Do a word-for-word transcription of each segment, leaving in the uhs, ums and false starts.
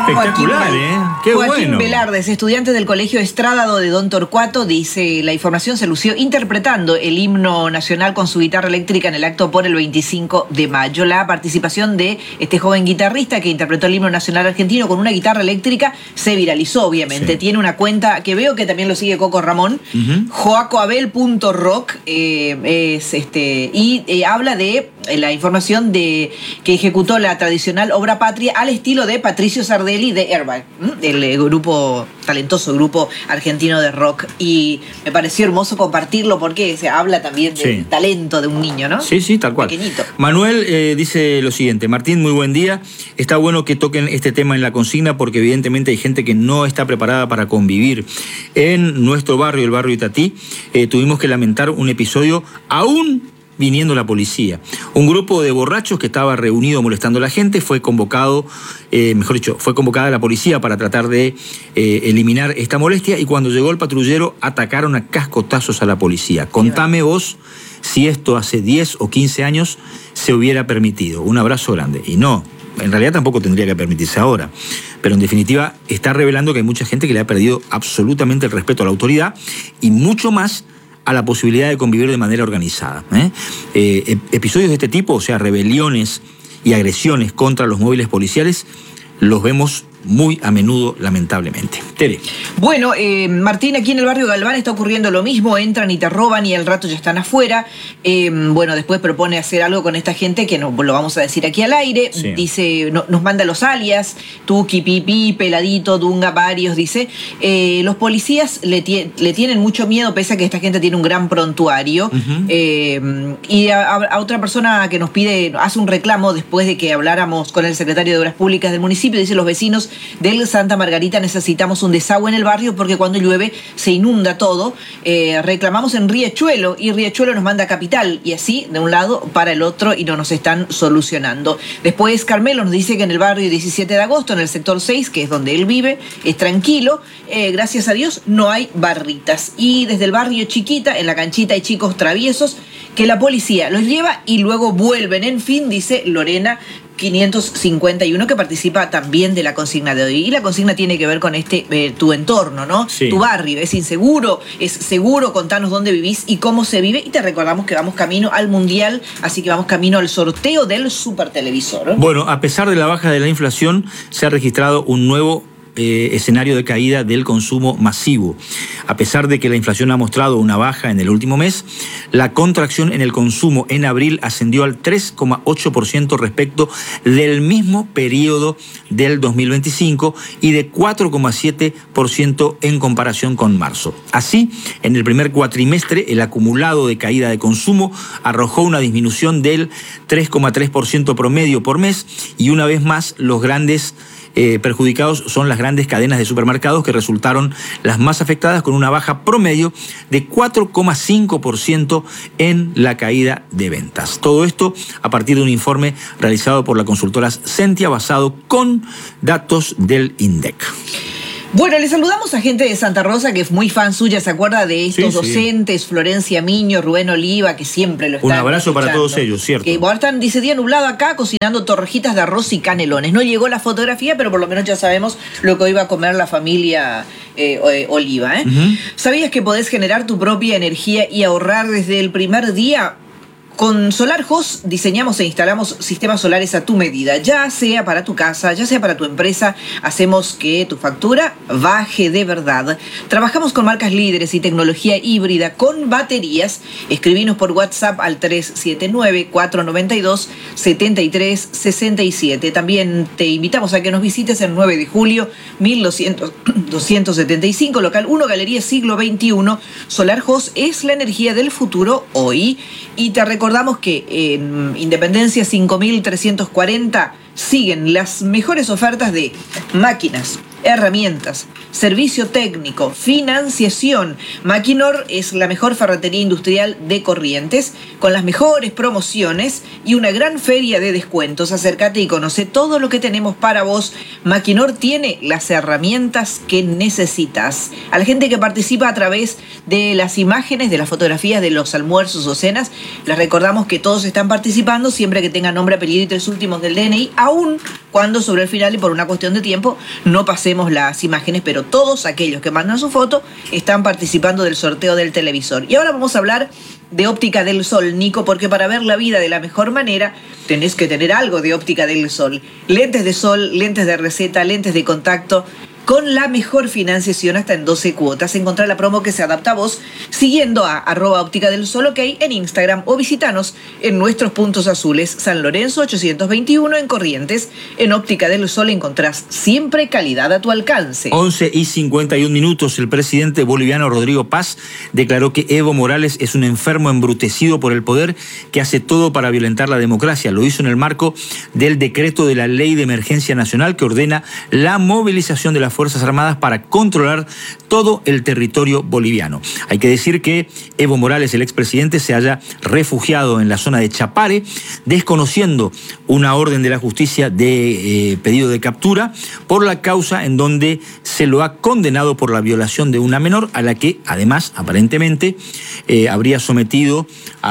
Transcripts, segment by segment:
espectacular, Joaquín, ¿eh? Qué Joaquín bueno. Velardes, estudiante del Colegio Estrádado de Don Torcuato, dice: la información se lució interpretando el himno nacional con su guitarra eléctrica en el acto por el veinticinco de mayo. La participación de este joven guitarrista que interpretó el himno nacional argentino con una guitarra eléctrica se viralizó, obviamente. Sí. Tiene una cuenta que veo que también lo sigue Coco Ramón, uh-huh. joacoabel punto rock, eh, es este, y eh, habla de eh, la información de que ejecutó la tradicional obra patria al estilo de Patricio Sardelli de Airbag, el eh, grupo, talentoso grupo argentino de rock. Y me pareció hermoso compartirlo porque se habla también del sí. talento de un niño, ¿no? Sí, sí, tal cual. Pequeñito. Manuel eh, dice lo siguiente: Martín, muy buen día. Está bueno que toquen este tema en la consigna porque evidentemente hay gente que no está preparada para convivir. En nuestro barrio, el barrio Itatí, eh, tuvimos que lamentar un episodio aún viniendo la policía. Un grupo de borrachos que estaba reunido molestando a la gente fue convocado, eh, mejor dicho, fue convocada la policía para tratar de eh, eliminar esta molestia, y cuando llegó el patrullero atacaron a cascotazos a la policía. Contame vos si esto hace diez o quince años se hubiera permitido. Un abrazo grande. Y no, en realidad tampoco tendría que permitirse ahora. Pero en definitiva está revelando que hay mucha gente que le ha perdido absolutamente el respeto a la autoridad y mucho más a la posibilidad de convivir de manera organizada. ¿eh? Eh, episodios de este tipo, o sea, rebeliones y agresiones contra los móviles policiales, los vemos muy a menudo, lamentablemente. Tere. Bueno, eh, Martín, aquí en el barrio Galván está ocurriendo lo mismo. Entran y te roban y al rato ya están afuera. Eh, bueno, después propone hacer algo con esta gente que no, lo vamos a decir aquí al aire. Sí. Dice, no, nos manda los alias, Tuki, Pipi, Peladito, Dunga, varios, dice. Eh, los policías le, tie, le tienen mucho miedo, pese a que esta gente tiene un gran prontuario. Uh-huh. eh, y a, a otra persona que nos pide, hace un reclamo después de que habláramos con el secretario de Obras Públicas del municipio, dice: los vecinos del Santa Margarita necesitamos un desagüe en el barrio porque cuando llueve se inunda todo. Eh, reclamamos en Riachuelo y Riachuelo nos manda a Capital, y así de un lado para el otro, y no nos están solucionando. Después Carmelo nos dice que en el barrio diecisiete de agosto, en el sector seis, que es donde él vive, es tranquilo, eh, gracias a Dios no hay barritas. Y desde el barrio Chiquita, en la canchita, hay chicos traviesos que la policía los lleva y luego vuelven. En fin, dice Lorena quinientos cincuenta y uno, que participa también de la consigna de hoy. Y la consigna tiene que ver con este eh, tu entorno, ¿no? Sí. Tu barrio. ¿Es inseguro? ¿Es seguro? Contanos dónde vivís y cómo se vive. Y te recordamos que vamos camino al Mundial, así que vamos camino al sorteo del supertelevisor. Bueno, a pesar de la baja de la inflación, se ha registrado un nuevo Eh, escenario de caída del consumo masivo. A pesar de que la inflación ha mostrado una baja en el último mes, la contracción en el consumo en abril ascendió al tres coma ocho por ciento respecto del mismo periodo del dos mil veinticinco y de cuatro coma siete por ciento en comparación con marzo. Así, en el primer cuatrimestre, el acumulado de caída de consumo arrojó una disminución del tres coma tres por ciento promedio por mes, y una vez más los grandes Eh, perjudicados son las grandes cadenas de supermercados, que resultaron las más afectadas, con una baja promedio de cuatro coma cinco por ciento en la caída de ventas. Todo esto a partir de un informe realizado por la consultora Sentia, basado con datos del INDEC. Bueno, le saludamos a gente de Santa Rosa que es muy fan suya, ¿se acuerda de estos sí, docentes? Sí. Florencia Miño, Rubén Oliva, que siempre lo están Un abrazo escuchando. Para todos ellos, cierto. Que ahora están, dice, día nublado acá, cocinando torrejitas de arroz y canelones. No llegó la fotografía, pero por lo menos ya sabemos lo que hoy va a comer la familia eh, eh, Oliva. ¿eh? Uh-huh. ¿Sabías que podés generar tu propia energía y ahorrar desde el primer día? Con SolarHost diseñamos e instalamos sistemas solares a tu medida, ya sea para tu casa, ya sea para tu empresa. Hacemos que tu factura baje de verdad. Trabajamos con marcas líderes y tecnología híbrida con baterías. Escribinos por WhatsApp al tres siete nueve, cuatro nueve dos, siete tres seis siete. También te invitamos a que nos visites el nueve de julio, mil doscientos setenta y cinco, local uno, Galería Siglo veintiuno. SolarHost es la energía del futuro hoy. Y te recordamos que en Independencia cinco mil trescientos cuarenta siguen las mejores ofertas de máquinas, herramientas, servicio técnico, financiación. Maquinor es la mejor ferretería industrial de Corrientes, con las mejores promociones y una gran feria de descuentos. Acércate y conoce todo lo que tenemos para vos. Maquinor tiene las herramientas que necesitas. A la gente que participa a través de las imágenes, de las fotografías de los almuerzos o cenas, les recordamos que todos están participando siempre que tengan nombre, apellido y tres últimos del D N I, aun cuando sobre el final y por una cuestión de tiempo no pasemos las imágenes, pero todos aquellos que mandan su foto están participando del sorteo del televisor. Y ahora vamos a hablar de Óptica del Sol, Nico, porque para ver la vida de la mejor manera tenés que tener algo de Óptica del Sol. Lentes de sol, lentes de receta, lentes de contacto, con la mejor financiación hasta en doce cuotas. Encontrar la promo que se adapta a vos siguiendo a arroba óptica del sol ok en Instagram o visitanos en nuestros puntos azules. San Lorenzo ochocientos veintiuno en Corrientes. En Óptica del Sol encontrás siempre calidad a tu alcance. once y cincuenta y un minutos. El presidente boliviano Rodrigo Paz declaró que Evo Morales es un enfermo embrutecido por el poder que hace todo para violentar la democracia. Lo hizo en el marco del decreto de la Ley de Emergencia Nacional que ordena la movilización de la Fuerzas Armadas para controlar todo el territorio boliviano. Hay que decir que Evo Morales, el expresidente, se haya refugiado en la zona de Chapare, desconociendo una orden de la justicia de eh, pedido de captura por la causa en donde se lo ha condenado por la violación de una menor a la que, además, aparentemente, eh, habría sometido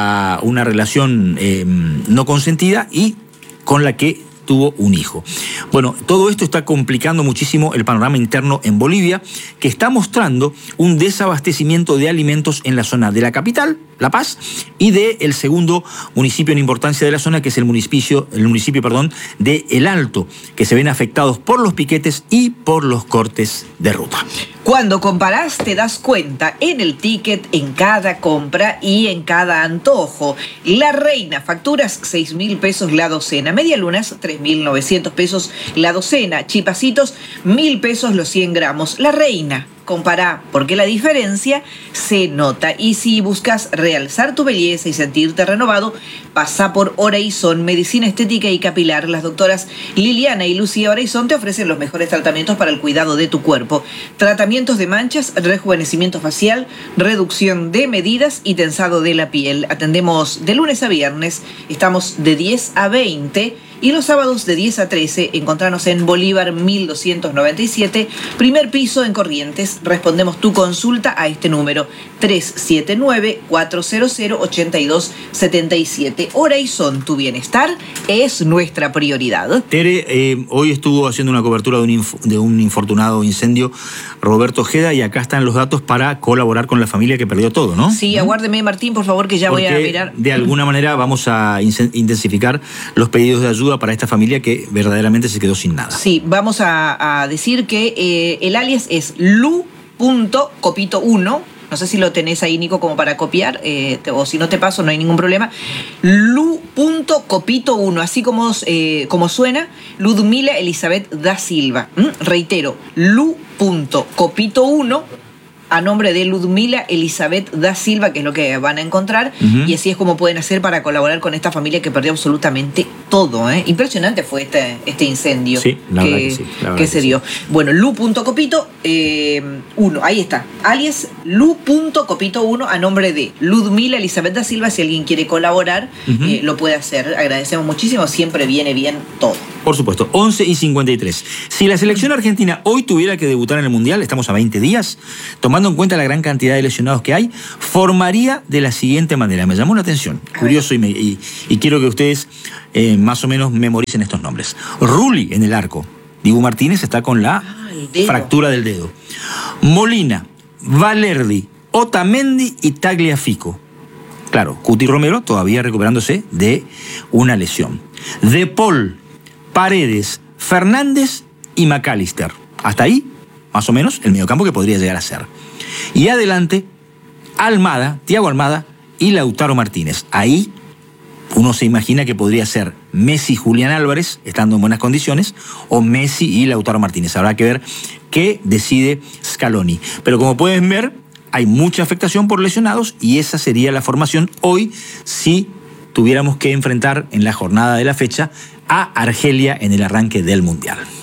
a una relación eh, no consentida y con la que tuvo un hijo. Bueno, todo esto está complicando muchísimo el panorama interno en Bolivia, que está mostrando un desabastecimiento de alimentos en la zona de la capital, La Paz, y del segundo municipio en importancia de la zona, que es el municipio, el municipio, perdón, de El Alto, que se ven afectados por los piquetes y por los cortes de ruta. Cuando comparás te das cuenta en el ticket, en cada compra y en cada antojo. La Reina, facturas seis mil pesos la docena, medialunas tres mil novecientos pesos la docena, chipacitos mil pesos los cien gramos. La Reina, compará, porque la diferencia se nota. Y si buscas realzar tu belleza y sentirte renovado, pasa por Horizon, medicina estética y capilar. Las doctoras Liliana y Lucía Horizon te ofrecen los mejores tratamientos para el cuidado de tu cuerpo. Tratamientos de manchas, rejuvenecimiento facial, reducción de medidas y tensado de la piel. Atendemos de lunes a viernes, estamos de diez a veinte. Y los sábados de diez a trece, encontrarnos en Bolívar mil doscientos noventa y siete, primer piso en Corrientes. Respondemos tu consulta a este número, tres siete nueve, cuatro cero cero, ocho dos siete siete. Horizon, tu bienestar es nuestra prioridad. Tere, eh, hoy estuvo haciendo una cobertura de un, inf- de un infortunado incendio Roberto Ojeda, y acá están los datos para colaborar con la familia que perdió todo, ¿no? Sí, ¿no? Aguárdeme, Martín, por favor, que ya Porque voy a mirar. De alguna manera vamos a intensificar los pedidos de ayuda para esta familia que verdaderamente se quedó sin nada. Sí, vamos a, a decir que eh, el alias es lu punto copito uno. No sé si lo tenés ahí, Nico, como para copiar, eh, te, o si no te paso, no hay ningún problema. lu punto copito uno, así como, eh, como suena, Ludmila Elizabeth da Silva. ¿Mm? Reitero, lu punto copito uno, a nombre de Ludmila Elizabeth da Silva, que es lo que van a encontrar, uh-huh. Y así es como pueden hacer para colaborar con esta familia que perdió absolutamente todo, ¿eh? Impresionante fue este, este incendio sí, la que, verdad que, sí, la verdad que se que dio. Sí. Bueno, lu.copito eh, uno, ahí está, alias lu.copito uno, a nombre de Ludmila Elizabeth da Silva. Si alguien quiere colaborar, uh-huh. eh, lo puede hacer. Agradecemos muchísimo, siempre viene bien todo. Por supuesto, once y cincuenta y tres. Si la selección argentina hoy tuviera que debutar en el Mundial, estamos a veinte días, tomando en cuenta la gran cantidad de lesionados que hay, formaría de la siguiente manera. Me llamó la atención, curioso, y, me, y, y quiero que ustedes eh, más o menos memoricen estos nombres. Rulli en el arco. Dibu Martínez está con la ah, fractura del dedo. Molina, Valerdi, Otamendi y Tagliafico. Claro, Cuti Romero todavía recuperándose de una lesión. De Paul, Paredes, Fernández y McAllister. Hasta ahí, más o menos, el mediocampo que podría llegar a ser. Y adelante, Almada, Thiago Almada y Lautaro Martínez. Ahí uno se imagina que podría ser Messi, Julián Álvarez, estando en buenas condiciones, o Messi y Lautaro Martínez. Habrá que ver qué decide Scaloni. Pero como pueden ver, hay mucha afectación por lesionados y esa sería la formación hoy si tuviéramos que enfrentar en la jornada de la fecha a Argelia en el arranque del Mundial.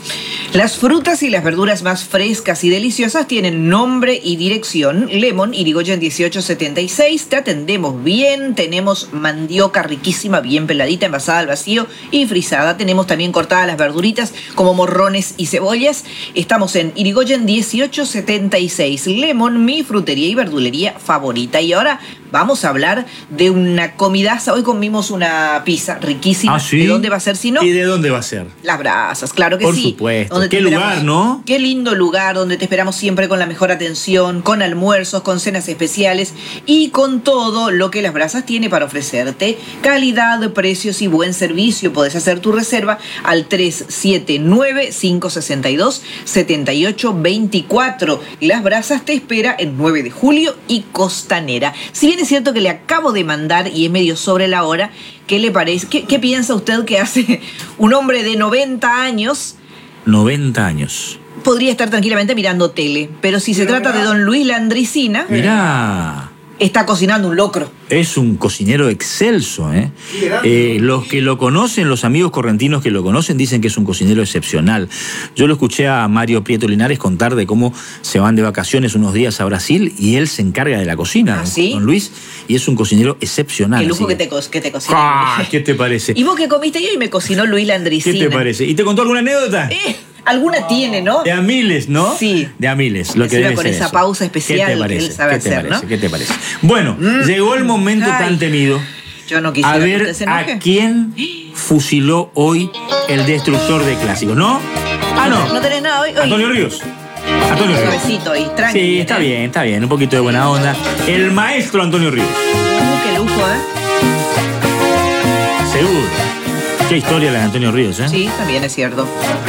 Las frutas y las verduras más frescas y deliciosas tienen nombre y dirección. Lemon, Irigoyen dieciocho setenta y seis. Te atendemos bien. Tenemos mandioca riquísima, bien peladita, envasada al vacío y frisada. Tenemos también cortadas las verduritas como morrones y cebollas. Estamos en Irigoyen dieciocho setenta y seis. Lemon, mi frutería y verdulería favorita. Y ahora vamos a hablar de una comidaza. Hoy comimos una pizza riquísima. ¿Ah, sí? ¿De dónde va a ser si no? ¿Y de dónde va a ser? Las Brasas, claro que Por sí. Por supuesto. Donde Qué lugar, ¿no? Qué lindo lugar, donde te esperamos siempre con la mejor atención, con almuerzos, con cenas especiales y con todo lo que Las Brasas tiene para ofrecerte. Calidad, precios y buen servicio. Podés hacer tu reserva al tres siete nueve, cinco seis dos, siete ocho dos cuatro. Las Brasas te espera en nueve de julio y Costanera. Si bien es cierto que le acabo de mandar y es medio sobre la hora, ¿qué le parece? ¿Qué, qué piensa usted que hace un hombre de noventa años? noventa años. Podría estar tranquilamente mirando tele, pero si se Mirá, trata mirá. de don Luis Landricina, Mirá. está cocinando un locro. Es un cocinero excelso, ¿eh? Qué grande. Eh, los que lo conocen, los amigos correntinos que lo conocen, dicen que es un cocinero excepcional. Yo lo escuché a Mario Prieto Linares contar de cómo se van de vacaciones unos días a Brasil y él se encarga de la cocina, ¿Ah, sí? don Luis, y es un cocinero excepcional. El lujo así que te, co- que te cocina. ¡Ah! ¿Qué te parece? ¿Y vos qué comiste? Y hoy me cocinó Luis ¿Qué Landricina. te parece? ¿Y te contó alguna anécdota? Eh, alguna tiene, ¿no? De a miles, ¿no? Sí. De a miles, lo que Encima debe con ser esa eso. pausa especial ¿Qué te que parece? él sabe ¿Qué te hacer, parece? ¿no? ¿Qué te parece? Bueno, Mm. llegó el momento Ay. tan temido. Yo no quisiera A que ver usted se enoje. a quién fusiló hoy el destructor de clásicos, ¿no? Ah, no. ¿No tenés nada hoy? hoy. Antonio Ríos. Antonio Ríos. Suavecito hoy, tranqui. Sí, está ¿eh? bien, está bien. Un poquito de buena onda. El maestro Antonio Ríos. Uh, qué lujo, ¿eh? Seguro. Qué historia la de Antonio Ríos, ¿eh? Sí, también es cierto.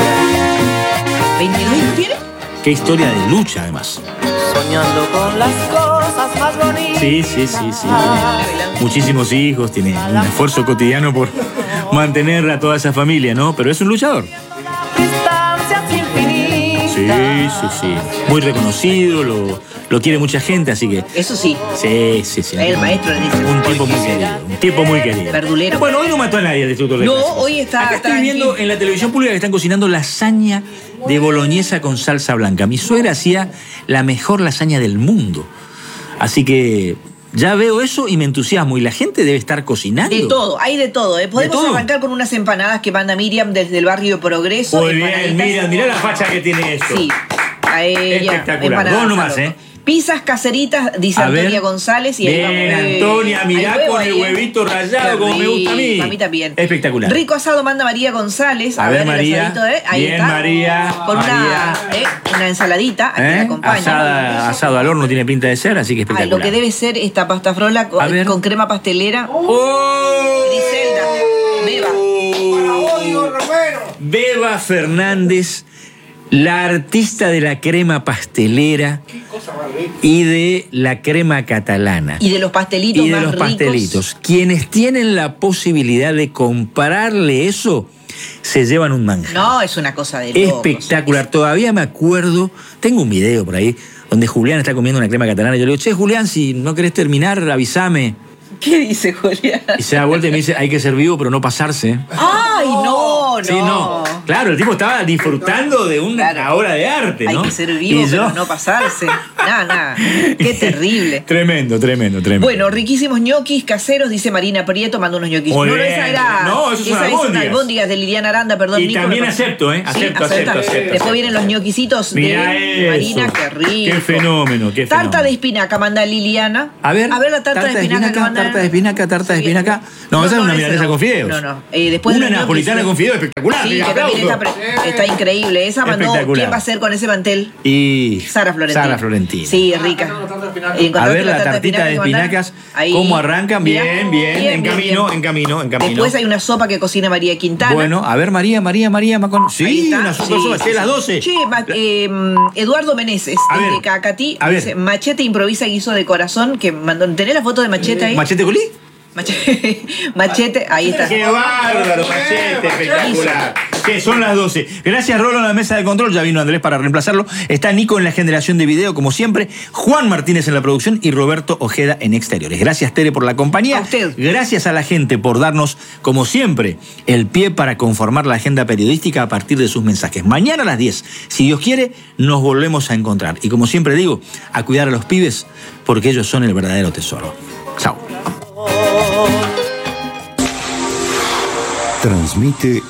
¿veintidós años tiene? Qué historia de lucha, además. Soñando con las cosas más bonitas. Sí, sí, sí, sí. Muchísimos hijos, tiene un esfuerzo cotidiano por mantener a toda esa familia, ¿no? Pero es un luchador. Distancias infinitas. Sí, sí, sí. Muy reconocido, lo, lo quiere mucha gente, así que. Eso sí. Sí, sí, sí. El maestro le dice. Un tipo muy querido. Un tipo muy querido. Verdulero. Bueno, hoy no mató a nadie el destructor de No, clásicos. hoy está Acá estoy tranqui. viendo en la televisión pública que están cocinando lasaña de boloñesa con salsa blanca. Mi suegra hacía la mejor lasaña del mundo. Así que ya veo eso y me entusiasmo. Y la gente debe estar cocinando. De todo, hay de todo. ¿eh? Podemos ¿De todo? arrancar con unas empanadas que manda Miriam desde el barrio Progreso. Muy bien, empanaditas. mira, mira la facha que tiene esto. Sí, a ella. Espectacular. empanadas Dos nomás, al horno. ¿eh? Pizzas caseritas, dice A ver. Antonia González. Y ahí Bien, vamos, eh, Antonia, hay mirá huevo con ahí, el ¿eh? huevito rallado Qué como me gusta a mí. rico, a mí también. Espectacular. Rico asado manda María González. A ver, el María. asadito, ¿eh? Ahí Bien, está. María, Con María. Una, ¿eh? una ensaladita, aquí ¿Eh? la acompaña. Asada- asado al horno tiene pinta de ser, así que Ay, espectacular. lo que debe ser esta pasta frola A con, ver. con crema pastelera. ¡Oh! Griselda, beba. Odio, Romero. Beba Fernández, la artista de la crema pastelera Qué cosa más rica. y de la crema catalana. Y de los pastelitos Y de más los ricos. pastelitos. Quienes tienen la posibilidad de comprarle eso, se llevan un manjar. No, es una cosa de locos. Espectacular. Todavía me acuerdo, tengo un video por ahí, donde Julián está comiendo una crema catalana. Yo le digo, che, Julián, si no querés terminar, avisame. ¿Qué dice Julián? Y se da vuelta y me dice, hay que ser vivo, pero no pasarse. ¡Ay, no, no! Sí, no. Claro, el tipo estaba disfrutando de una Claro. obra de arte, ¿no? Hay que ser vivo, Y yo- pero no pasarse. Nada, nada. Qué terrible. Tremendo, tremendo, tremendo. Bueno, riquísimos ñoquis caseros, dice Marina Prieto, mandó unos ñoquis. Muy no, no, bien. esa era. No, esos son esa es albóndigas. albóndigas de Liliana Aranda, perdón. Y Nico, también me- acepto, ¿eh? Sí, Acepto, acepta. acepto, acepto. Después vienen los ñoquisitos Mirá de eso. Marina, qué rico. Qué fenómeno, qué Tarta fenómeno. de espinaca, manda Liliana. A ver, a ver la tarta, de espinaca, que manda. tarta de espinaca, tarta de Sí. espinaca. No, esa es una ese milanesa no. con fideos. No, no. Eh, después de Una los ñoquis, napolitana sí. con fideos espectacular. Sí, mira, que también está, aplauso. pre- está increíble. Esa mandó. Espectacular. ¿Quién va a hacer con ese mantel? Y Sara Florentina. Sara Florentina. Sí, rica. tengo la tarta de espinaca. Y A encontraste ver la tartita de que mandaron. espinacas, Ahí. cómo arrancan. Bien, Mira. bien, en camino, bien. en camino, en camino. Después hay una sopa que cocina María Quintana. Bueno, a ver, María, María, María. Macon- Ahí Sí, está. una super Sí, sopa, sí, sí, las sí. doce. Che, ma- eh, Eduardo Meneses, A desde ver, Cacatí, a ver. dice, Machete improvisa guiso de corazón, que mandó. ¿Tenés la foto de Machete ahí? ¿Machete colí? Machete, Machete, ahí está. ¡Qué bárbaro, Machete! Espectacular. Sí, son las doce. Gracias, Rolo, en la mesa de control. Ya vino Andrés para reemplazarlo. Está Nico en la generación de video, como siempre. Juan Martínez en la producción y Roberto Ojeda en exteriores. Gracias, Tere, por la compañía. A usted. Gracias a la gente por darnos, como siempre, el pie para conformar la agenda periodística a partir de sus mensajes. Mañana a las diez, si Dios quiere, nos volvemos a encontrar. Y como siempre digo, a cuidar a los pibes, porque ellos son el verdadero tesoro. Chao. Transmite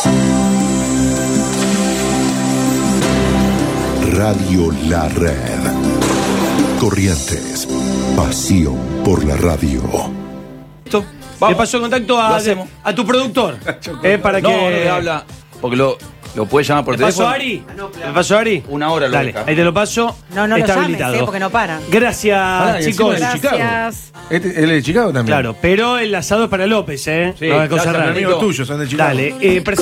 Radio La Red. Corrientes, pasión por la radio. Le paso el contacto a, a tu productor. eh, para no, que... no le habla, porque lo, lo puede llamar por ¿Le paso teléfono. a Ari? ¿Le paso a Ari? Una hora lo Dale, deja. ahí te lo paso. No, no Está lo habilitado. llames, eh, porque no paran. Gracias, Pará, y chicos. encima de Chicago. Gracias. Este- él es de Chicago también. Claro, pero el asado es para Lopez, ¿eh? Sí, no, una cosa gracias, rara. Amigos tuyos son de Chicago. Dale, eh, presenta-